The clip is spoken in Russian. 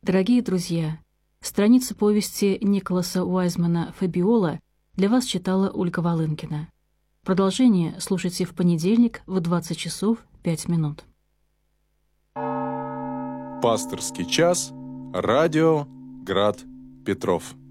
Дорогие друзья, страницы повести Николаса Уайзмана «Фабиола» для вас читала Ольга Волынкина. Продолжение слушайте в понедельник в 20 часов 5 минут. Пасторский час. Радио Град Петров.